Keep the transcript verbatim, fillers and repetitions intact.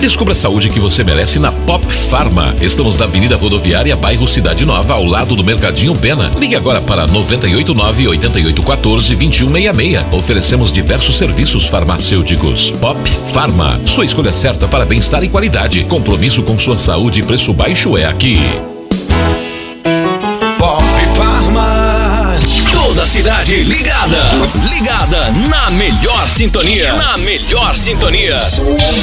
Descubra a saúde que você merece na Pop Pharma. Estamos na Avenida Rodoviária, bairro Cidade Nova, ao lado do Mercadinho Pena. Ligue agora para noventa e oito nove, oitenta e oito quatorze, vinte e um sessenta e seis. Oferecemos diversos serviços farmacêuticos. Pop Pharma, sua escolha certa para bem-estar e qualidade. Compromisso com sua saúde e preço baixo é aqui. Pop Pharma. Toda a cidade ligada. Ligada na melhor sintonia. Na melhor sintonia.